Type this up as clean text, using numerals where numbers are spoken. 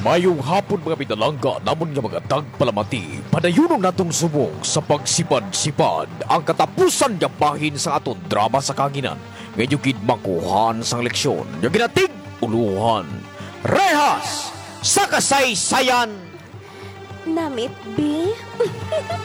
Mayong hapon mga pinalangga, namon nga mga tagpalamati, padayunon natong subong sa pagsipad-sipad ang katapusan niya bahin sa aton drama sa kanginan. Ngayon gid makuhan sang leksyon, yung ginatig uluhan. Rehas sa kasaysayan! Namit, B?